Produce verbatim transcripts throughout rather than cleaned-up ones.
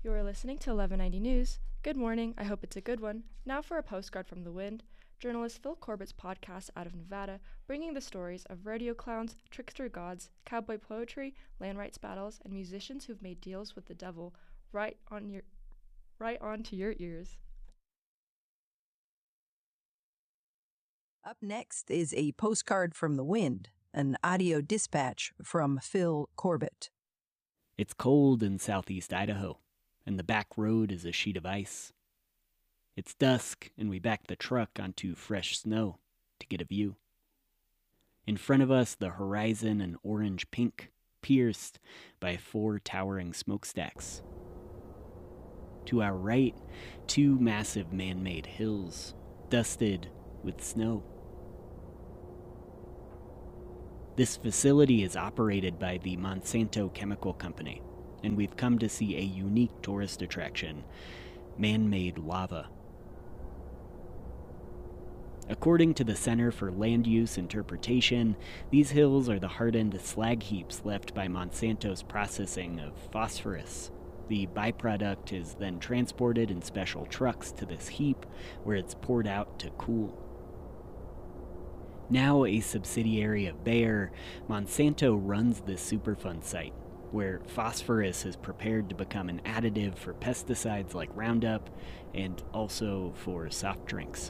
You're listening to eleven ninety News. Good morning, I hope it's a good one. Now for a postcard from the wind. Journalist Phil Corbett's podcast out of Nevada, bringing the stories of rodeo clowns, trickster gods, cowboy poetry, land rights battles, and musicians who've made deals with the devil right on your, right onto your ears. Up next is a postcard from the wind, an audio dispatch from Phil Corbett. It's cold in southeast Idaho, and the back road is a sheet of ice. It's dusk, and we back the truck onto fresh snow to get a view. In front of us, the horizon an orange-pink, pierced by four towering smokestacks. To our right, two massive man-made hills, dusted with snow. This facility is operated by the Monsanto Chemical Company, and we've come to see a unique tourist attraction, man-made lava. According to the Center for Land Use Interpretation, these hills are the hardened slag heaps left by Monsanto's processing of phosphorus. The byproduct is then transported in special trucks to this heap, where it's poured out to cool. Now a subsidiary of Bayer, Monsanto runs this Superfund site, where phosphorus is prepared to become an additive for pesticides like Roundup, and also for soft drinks.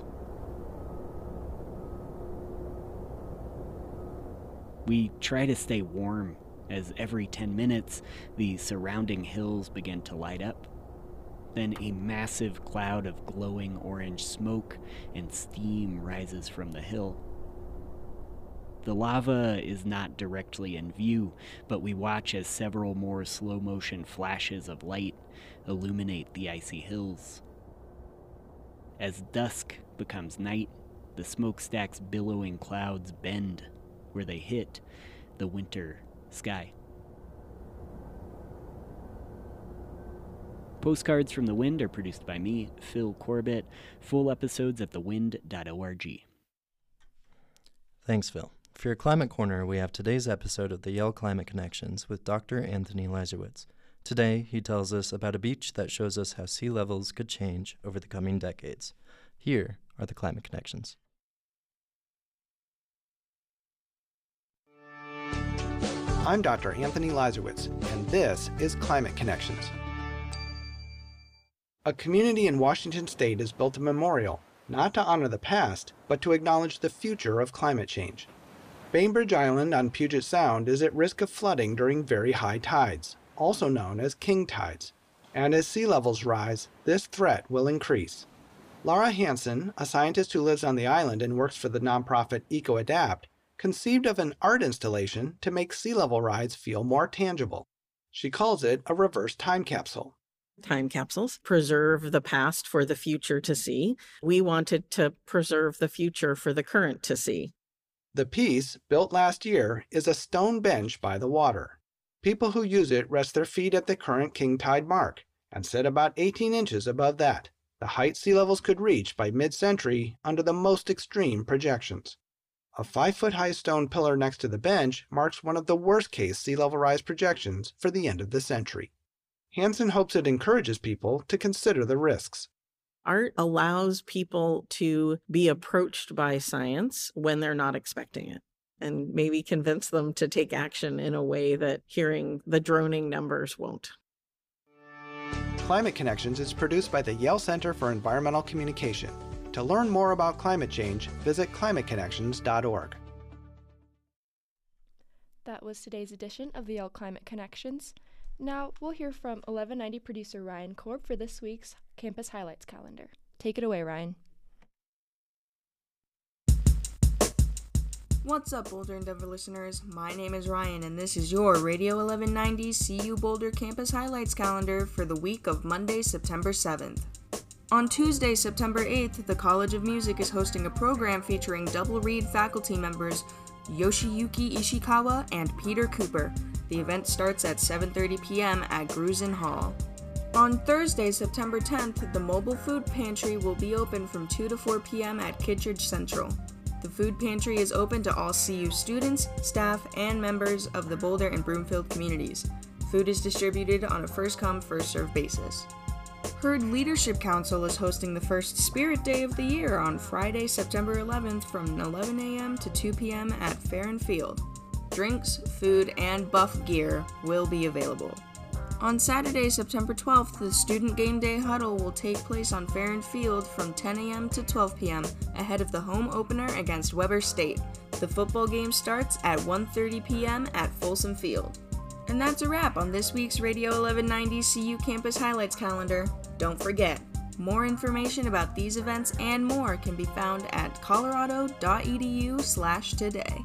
We try to stay warm, as every ten minutes, the surrounding hills begin to light up. Then a massive cloud of glowing orange smoke and steam rises from the hill. The lava is not directly in view, but we watch as several more slow-motion flashes of light illuminate the icy hills. As dusk becomes night, the smokestack's billowing clouds bend where they hit the winter sky. Postcards from the Wind are produced by me, Phil Corbett. Full episodes at the wind dot org. Thanks, Phil. For your Climate Corner, we have today's episode of the Yale Climate Connections with Doctor Anthony Leisiewicz. Today, he tells us about a beach that shows us how sea levels could change over the coming decades. Here are the Climate Connections. I'm Doctor Anthony Leisiewicz, and this is Climate Connections. A community in Washington State has built a memorial, not to honor the past, but to acknowledge the future of climate change. Bainbridge Island on Puget Sound is at risk of flooding during very high tides, also known as king tides. And as sea levels rise, this threat will increase. Laura Hansen, a scientist who lives on the island and works for the nonprofit EcoAdapt, conceived of an art installation to make sea level rise feel more tangible. She calls it a reverse time capsule. Time capsules preserve the past for the future to see. We wanted to preserve the future for the current to see. The piece, built last year, is a stone bench by the water. People who use it rest their feet at the current king tide mark and sit about eighteen inches above that, the height sea levels could reach by mid-century under the most extreme projections. A five-foot-high stone pillar next to the bench marks one of the worst-case sea level rise projections for the end of the century. Hansen hopes it encourages people to consider the risks. Art allows people to be approached by science when they're not expecting it, and maybe convince them to take action in a way that hearing the droning numbers won't. Climate Connections is produced by the Yale Center for Environmental Communication. To learn more about climate change, visit climate connections dot org. That was today's edition of the Yale Climate Connections. Now, we'll hear from eleven ninety producer Ryan Korb for this week's Campus Highlights calendar. Take it away, Ryan. What's up, Boulder and Denver listeners? My name is Ryan, and this is your Radio eleven ninety C U Boulder Campus Highlights calendar for the week of Monday, September seventh. On Tuesday, September eighth, the College of Music is hosting a program featuring double reed faculty members Yoshiyuki Ishikawa and Peter Cooper. The event starts at seven thirty p.m. at Grusin Hall. On Thursday, September tenth, the mobile food pantry will be open from two to four p.m. at Kittredge Central. The food pantry is open to all C U students, staff, and members of the Boulder and Broomfield communities. Food is distributed on a first-come, first-served basis. Herd Leadership Council is hosting the first Spirit Day of the year on Friday, September eleventh from eleven a.m. to two p.m. at Fair and Field. Drinks, food, and buff gear will be available. On Saturday, September twelfth, the Student Game Day Huddle will take place on Fair and Field from ten a.m. to twelve p.m. ahead of the home opener against Weber State. The football game starts at one thirty p.m. at Folsom Field. And that's a wrap on this week's Radio eleven ninety C U Campus Highlights calendar. Don't forget, more information about these events and more can be found at colorado.edu slash today.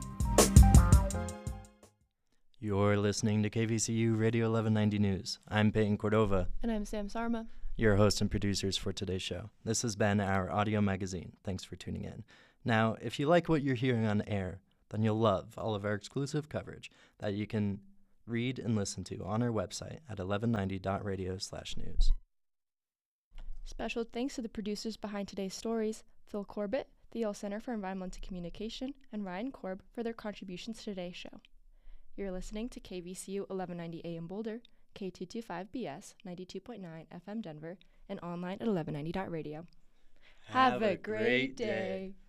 You're listening to K V C U Radio eleven ninety News. I'm Peyton Cordova. And I'm Sam Sarma. Your hosts and producers for today's show. This has been our audio magazine. Thanks for tuning in. Now, if you like what you're hearing on air, then you'll love all of our exclusive coverage that you can read and listen to on our website at eleven ninety dot radio slash news. Special thanks to the producers behind today's stories, Phil Corbett, the Yale Center for Environmental Communication, and Ryan Korb for their contributions to today's show. You're listening to K V C U eleven ninety A M Boulder, K two twenty-five B S, ninety-two point nine F M Denver, and online at eleven ninety dot radio. Have, Have a great day. day.